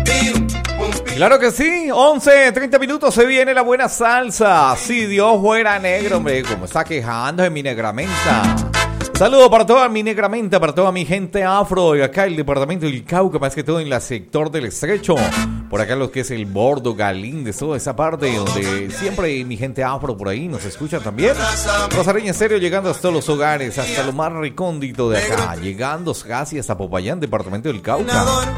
Claro que sí, 11:30 minutos, se viene la buena salsa. Si Dios fuera negro, hombre, como está quejando en mi negramenta. Saludo para toda mi negramenta, para toda mi gente afro, y acá el departamento del Cauca, más que todo en el sector del Estrecho. Por acá lo que es el Bordo, Galíndez, toda esa parte donde siempre mi gente afro por ahí nos escucha también. Rosareña Estéreo llegando hasta los hogares, hasta lo más recóndito de acá, llegando casi hasta Popayán, departamento del Cauca.